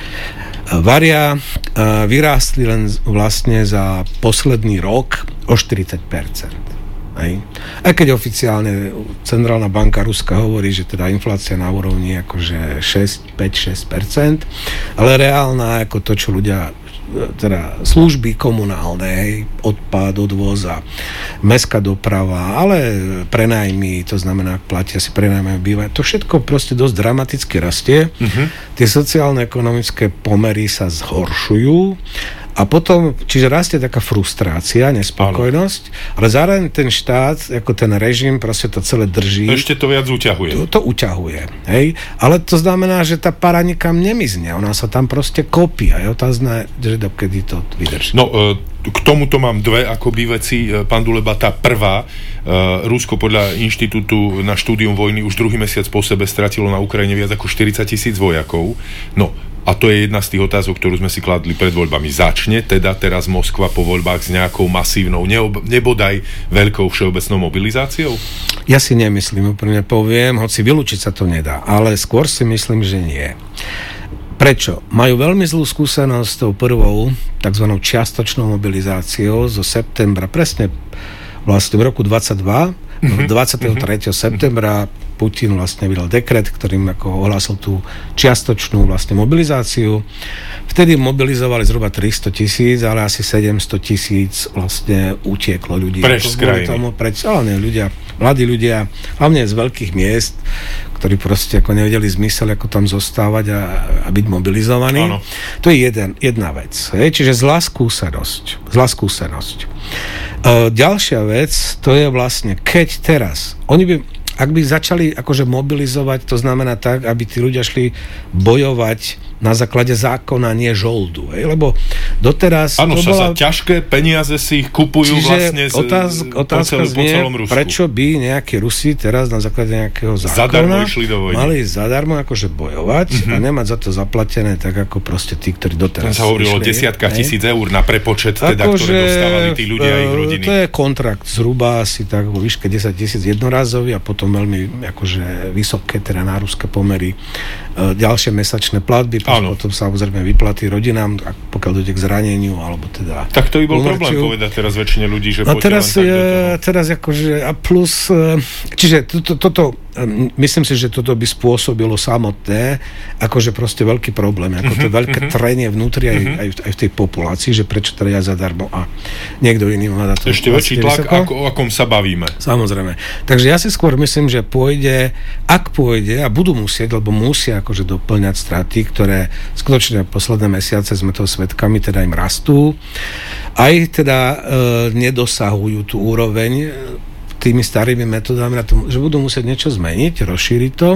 varia, vyrástli len vlastne za posledný rok o štyridsať percent. Aj? Aj keď oficiálne Centrálna banka Ruska hovorí, že teda inflácia na úrovni akože šesť, päť, šesť percent, ale reálna ako to, čo ľudia teda služby komunálne, odpad, odvoz a mestská doprava, ale prenajmy, to znamená, platia si prenajmy bývať. To všetko proste dosť dramaticky rastie. Uh-huh. Tie sociálne-ekonomické pomery sa zhoršujú. A potom, čiže rastie taká frustrácia, nespokojnosť, ale zároveň ten štát, ako ten režim, proste to celé drží. Ešte to viac uťahuje. To, to uťahuje, hej. Ale to znamená, že tá para nikam nemizne. Ona sa tam proste kopí. A je otázne, že dokedy to vydrží. No, k tomuto mám dve akoby veci, pán Duleba. Tá prvá, Rusko podľa Inštitútu na štúdium vojny už druhý mesiac po sebe stratilo na Ukrajine viac ako štyridsať tisíc vojakov. No, a to je jedna z tých otázok, ktorú sme si kladli pred voľbami. Začne teda teraz Moskva po voľbách s nejakou masívnou, neob, nebodaj veľkou všeobecnou mobilizáciou? Ja si nemyslím, úplne poviem, hoci vylúčiť sa to nedá, ale skôr si myslím, že nie. Prečo? Majú veľmi zlú skúsenosť s tou prvou takzvanou čiastočnou mobilizáciou zo septembra, presne vlastne v roku dvadsaťdva, mm-hmm. dvadsiateho tretieho septembra Putin vlastne vydal dekret, ktorým ako ohlásil tú čiastočnú vlastne mobilizáciu. Vtedy mobilizovali zhruba tristo tisíc, ale asi sedemsto tisíc vlastne utieklo ľudí. Preč z krajiny. Tomu, preč, ale nie, ľudia, mladí ľudia, hlavne z veľkých miest, ktorí proste ako nevedeli zmysel, ako tam zostávať a, a byť mobilizovaní. Áno. To je jeden, jedna vec. Hej? Čiže zlá skúsenosť. Zlá skúsenosť. E, ďalšia vec, to je vlastne, keď teraz, oni by ak by začali akože mobilizovať, to znamená tak, aby tí ľudia šli bojovať na základe zákona, nie žoldu. Hej? Lebo doteraz... Áno, to bola... sa ťažké peniaze si ich kupujú vlastne z, otáz, otázka po, celé, znie, po celom Rusku. Prečo by nejakí Rusi teraz na základe nejakého zákona zadarmo išli do vojny. Mali zadarmo akože bojovať mm-hmm. a nemať za to zaplatené tak ako proste tí, ktorí doteraz tam sa hovorilo o desiatkách tisíc eur na prepočet, teda, ako ktoré že, dostávali tí ľudia a ich rodiny. To je kontrakt zhruba asi tak vo výške desať tisíc jednorazový a potom veľmi akože vysoké, teda na ruské pomery ďalšie mesačné platby, potom samozrejme vyplaty rodinám, pokiaľ dojde k zraneniu, alebo teda... Tak to by bol umrťu. Problém povedať teraz väčšine ľudí, že no teraz, len tak do toho. Teraz akože, a plus, čiže toto, toto, myslím si, že toto by spôsobilo samotné, akože proste veľký problém, ako to veľké trenie vnútri aj, aj, v, aj v tej populácii, že prečo to ja zadarmo a niekto iný má na to... Ešte väčší tlak, ako, o akom sa bavíme. Samozrejme. Takže ja si skôr myslím, že pôjde, ak pôjde, a budú musieť, lebo musia akože doplňať straty, ktoré skutočne posledné mesiace sme toho svedkami, teda im rastú, aj teda e, nedosahujú tú úroveň tými starými metodami, že budú musieť niečo zmeniť, rozšíriť to.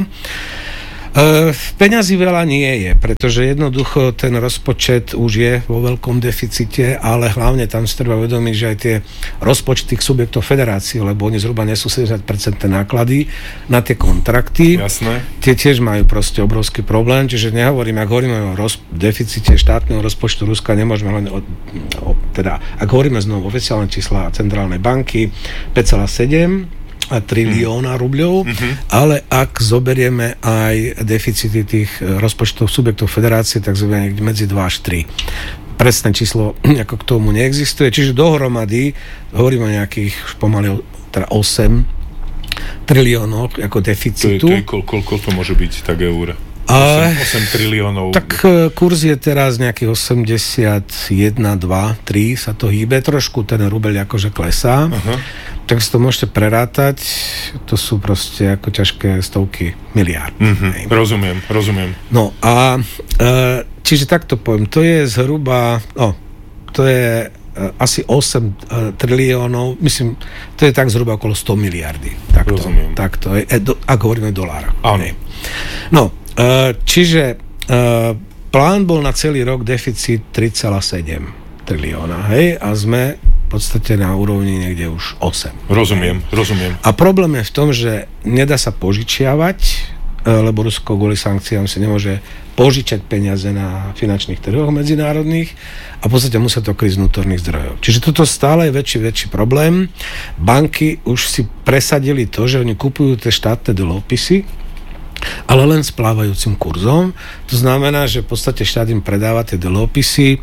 Uh, peňazí veľa nie je, pretože jednoducho ten rozpočet už je vo veľkom deficite, ale hlavne tam si treba uvedomiť, že aj tie rozpočty subjektov federácie, lebo oni zhruba nesú sedemdesiat percent náklady na tie kontrakty. Jasné. Tie tiež majú proste obrovský problém, čiže nehovorím, ak hovoríme o roz, deficite štátneho rozpočtu Ruska, nemôžeme len o, o, teda, ak hovoríme znovu oficiálne čísla Centrálnej banky, päť celá sedem trilióna rubľov, mm-hmm. ale ak zoberieme aj deficity tých rozpočtov subjektov federácie, tak zoberieme medzi dva až tri. Presné číslo ako k tomu neexistuje, čiže dohromady hovoríme o nejakých pomaly teda osem triliónov ako deficitu. To je, to je, koľko to môže byť tak eur? osem, osem triliónov. Tak kurz je teraz nejakých osemdesiatjeden, dva, tri sa to hýbe, trošku ten rubeľ akože klesá. Uh-huh. Tak si to môžete prerátať, to sú proste ako ťažké stovky miliárd. Uh-huh. Rozumiem, rozumiem. No a čiže takto poviem, to je zhruba, no, to je asi osem triliónov, myslím, to je tak zhruba okolo sto miliardy. Takto, rozumiem. Takto, ak hovoríme o dolároch. Áno. No, čiže plán bol na celý rok deficit tri celá sedem trilióna, hej, a sme v podstate na úrovni niekde už osem. Rozumiem, rozumiem. A problém je v tom, že nedá sa požičiavať, lebo Rusko kvôli sankciám si nemôže požičať peniaze na finančných trhoch medzinárodných a v podstate musia to kryť z vnútorných zdrojov. Čiže toto stále je väčší, väčší problém. Banky už si presadili to, že oni kupujú tie štátne dlhopisy ale len s plávajúcim kurzom. To znamená, že v podstate štát im predáva tie dlhopisy e,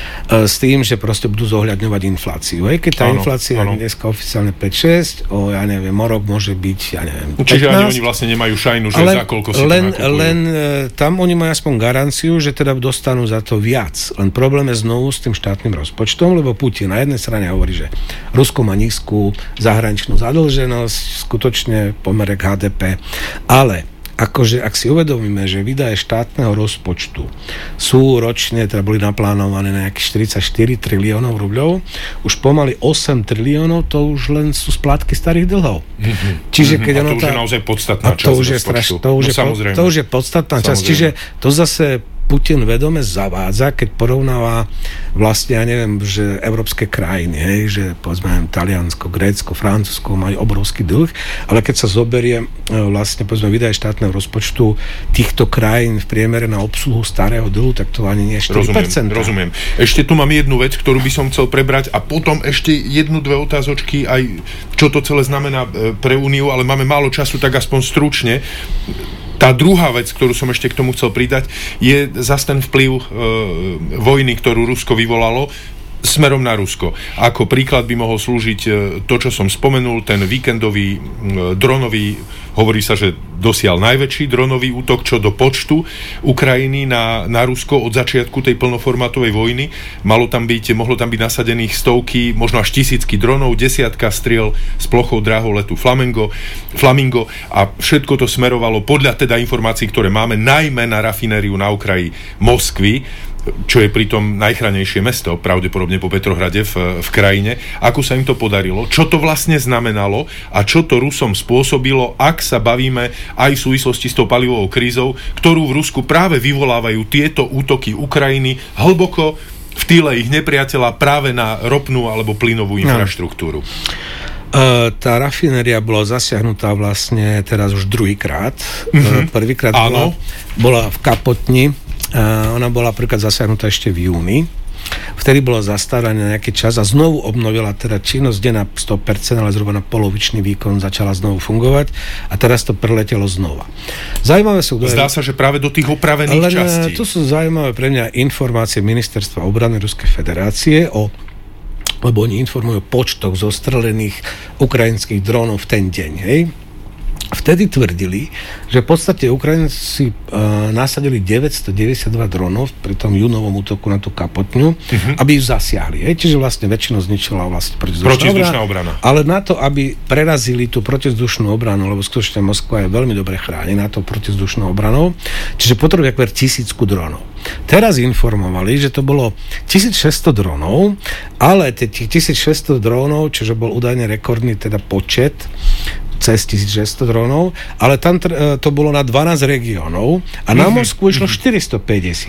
s tým, že proste budú zohľadňovať infláciu. Hej? Keď tá áno, inflácia áno. je dneska oficiálne päť šesť, o ja neviem, o rok môže byť, ja neviem, pätnásť. Čiže ani oni vlastne nemajú šajnu, že len, za koľko si len, to nakupujú. Len e, tam oni majú aspoň garanciu, že teda dostanú za to viac. Len problém je znovu s tým štátnym rozpočtom, lebo Putin na jednej strane hovorí, že Rusko má nízku zahraničnú zadlženosť, skutočne pomerek há dé pé, ale akože ak si uvedomíme, že výdaje štátneho rozpočtu sú ročne, teda boli naplánované na nejakých štyridsaťštyri triliónov rubľov, už pomaly osem triliónov, to už len sú splátky starých dlhov. Mm-hmm. Čiže keď a ono to už tá, je naozaj podstatná časť to už je straš, to už, no, je, to už je podstatná časť. Čiže to zase Putin vedome zavádza, keď porovnáva vlastne, ja neviem, že európske krajiny, hej, že povedzme Taliansko, Grécko, Francúzsko majú obrovský dlh, ale keď sa zoberie vlastne povedzme výdaje štátneho rozpočtu týchto krajín v priemere na obsluhu starého dlhu, tak to ani nie je štyri percentá. Rozumiem, rozumiem. Ešte tu mám jednu vec, ktorú by som chcel prebrať a potom ešte jednu, dve otázočky aj čo to celé znamená pre Úniu, ale máme málo času, tak aspoň stručne. Tá druhá vec, ktorú som ešte k tomu chcel pridať, je zase ten vplyv e, vojny, ktorú Rusko vyvolalo smerom na Rusko. Ako príklad by mohol slúžiť to, čo som spomenul, ten víkendový dronový, hovorí sa, že dosiaľ najväčší dronový útok, čo do počtu Ukrajiny na, na Rusko od začiatku tej plnoformátovej vojny. Malo tam byť, mohlo tam byť nasadených stovky, možno až tisícky dronov, desiatka striel s plochou dráhou letu Flamingo, Flamingo a všetko to smerovalo podľa teda informácií, ktoré máme, najmä na rafinériu na okraji Moskvy, čo je pritom najchránejšie mesto, pravdepodobne po Petrohrade v, v krajine. Ako sa im to podarilo? Čo to vlastne znamenalo? A čo to Rusom spôsobilo, ak sa bavíme aj v súvislosti s tou palivovou krízou, ktorú v Rusku práve vyvolávajú tieto útoky Ukrajiny hlboko v tyle ich nepriateľa práve na ropnú alebo plynovú infraštruktúru? Uh, tá rafinéria bola zasiahnutá vlastne teraz už druhýkrát. Mm-hmm. Uh, prvýkrát bola, bola v Kapotni. Uh, ona bola prvýkrát zasiahnutá ešte v júni. Vtedy bola zastaraná nejaký čas a znovu obnovila teda činnosť, nie na sto percent, ale zhruba na polovičný výkon začala znovu fungovať a teraz to preletelo znova. Zaujímavé sú... Zdá sa, že práve do tých opravených len, častí. Tu sú zaujímavé pre mňa informácie Ministerstva obrany Ruskej federácie o lebo oni informujú o počtoch zostrelených ukrajinských drónov v ten deň, hej? Vtedy tvrdili, že v podstate Ukrajinci uh, nasadili deväťstodeväťdesiatdva dronov pri tom júnovom útoku na tú Kapotňu, uh-huh. aby ju zasiahli. Hej? Čiže vlastne väčšinou zničila vlastne protizdušná obrana. Ale na to, aby prerazili tú protizdušnú obranu, lebo skutočne Moskva je veľmi dobre chránená tou protizdušnou obranou, čiže potrebujú akver tisícku dronov. Teraz informovali, že to bolo tisícšesťsto dronov, ale tých tisícšesťsto dronov, čiže bol údajne rekordný teda počet, cez tisícšesťsto dronov, ale tam to bolo na dvanásť regiónov a na Moskvu išlo štyristopäťdesiat.